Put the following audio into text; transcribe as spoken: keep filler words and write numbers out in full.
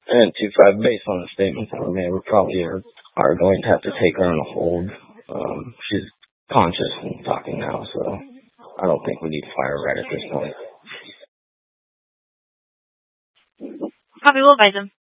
And two five, based on the statements that were made, we probably are, are going to have to take her on a hold. Um, she's conscious and talking now, so I don't think we need to fire right at this point. Copy, we'll advise them.